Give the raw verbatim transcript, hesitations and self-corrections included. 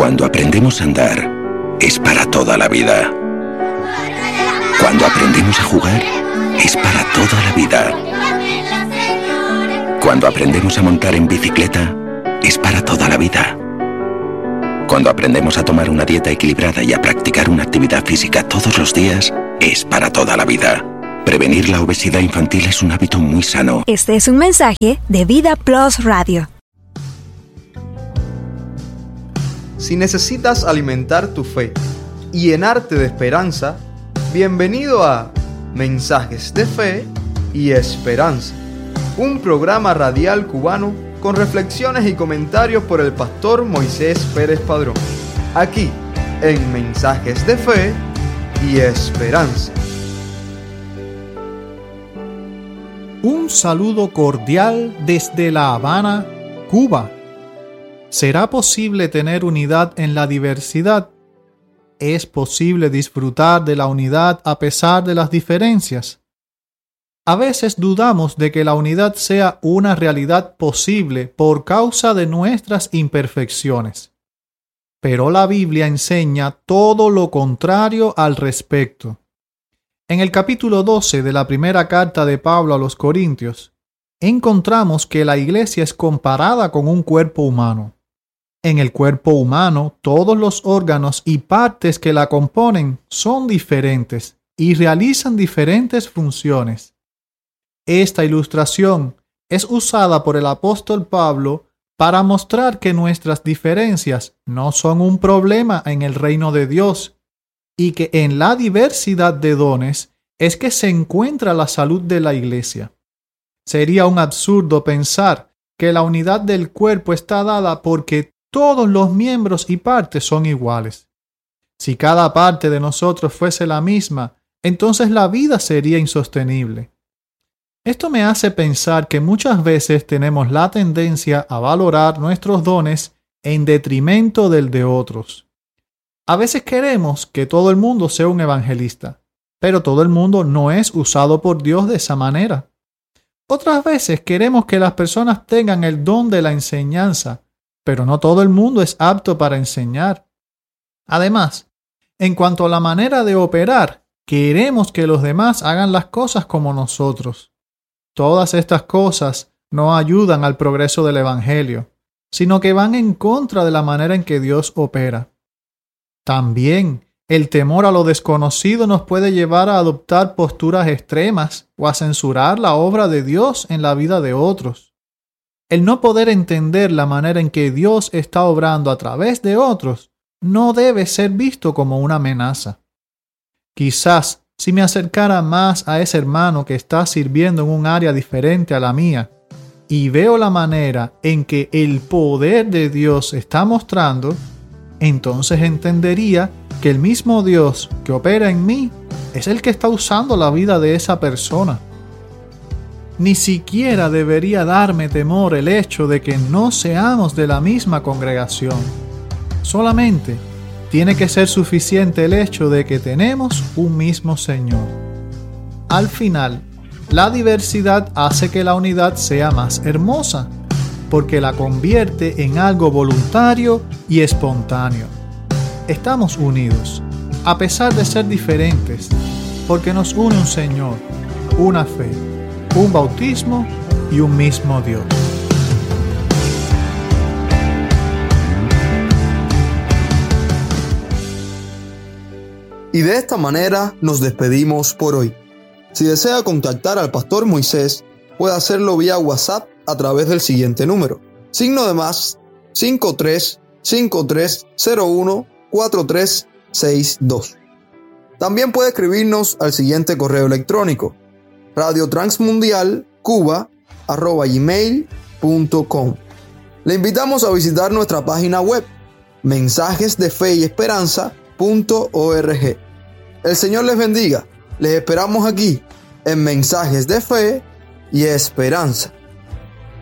Cuando aprendemos a andar, es para toda la vida. Cuando aprendemos a jugar, es para toda la vida. Cuando aprendemos a montar en bicicleta, es para toda la vida. Cuando aprendemos a tomar una dieta equilibrada y a practicar una actividad física todos los días, es para toda la vida. Prevenir la obesidad infantil es un hábito muy sano. Este es un mensaje de Vida Plus Radio. Si necesitas alimentar tu fe y llenarte de esperanza, bienvenido a Mensajes de Fe y Esperanza, un programa radial cubano con reflexiones y comentarios por el pastor Moisés Pérez Padrón, aquí en Mensajes de Fe y Esperanza. Un saludo cordial desde La Habana, Cuba. ¿Será posible tener unidad en la diversidad? ¿Es posible disfrutar de la unidad a pesar de las diferencias? A veces dudamos de que la unidad sea una realidad posible por causa de nuestras imperfecciones. Pero la Biblia enseña todo lo contrario al respecto. En el capítulo doce de la primera carta de Pablo a los Corintios, encontramos que la iglesia es comparada con un cuerpo humano. En el cuerpo humano, todos los órganos y partes que la componen son diferentes y realizan diferentes funciones. Esta ilustración es usada por el apóstol Pablo para mostrar que nuestras diferencias no son un problema en el reino de Dios y que en la diversidad de dones es que se encuentra la salud de la iglesia. Sería un absurdo pensar que la unidad del cuerpo está dada porque todos los miembros y partes son iguales. Si cada parte de nosotros fuese la misma, entonces la vida sería insostenible. Esto me hace pensar que muchas veces tenemos la tendencia a valorar nuestros dones en detrimento del de otros. A veces queremos que todo el mundo sea un evangelista, pero todo el mundo no es usado por Dios de esa manera. Otras veces queremos que las personas tengan el don de la enseñanza, pero no todo el mundo es apto para enseñar. Además, en cuanto a la manera de operar, queremos que los demás hagan las cosas como nosotros. Todas estas cosas no ayudan al progreso del Evangelio, sino que van en contra de la manera en que Dios opera. También, el temor a lo desconocido nos puede llevar a adoptar posturas extremas o a censurar la obra de Dios en la vida de otros. El no poder entender la manera en que Dios está obrando a través de otros no debe ser visto como una amenaza. Quizás, si me acercara más a ese hermano que está sirviendo en un área diferente a la mía y veo la manera en que el poder de Dios está mostrando, entonces entendería que el mismo Dios que opera en mí es el que está usando la vida de esa persona. Ni siquiera debería darme temor el hecho de que no seamos de la misma congregación. Solamente tiene que ser suficiente el hecho de que tenemos un mismo Señor. Al final, la diversidad hace que la unidad sea más hermosa, porque la convierte en algo voluntario y espontáneo. Estamos unidos, a pesar de ser diferentes, porque nos une un Señor, una fe, un bautismo y un mismo Dios. Y de esta manera nos despedimos por hoy. Si desea contactar al pastor Moisés, puede hacerlo vía WhatsApp a través del siguiente número: signo de más cinco tres cinco tres cero uno cuatro tres seis dos. También puede escribirnos al siguiente correo electrónico: radiotransmundialcuba arroba gmail punto com. Le invitamos a visitar nuestra página web mensajes de fe y esperanza punto org. El Señor les bendiga. Les esperamos aquí en Mensajes de Fe y Esperanza.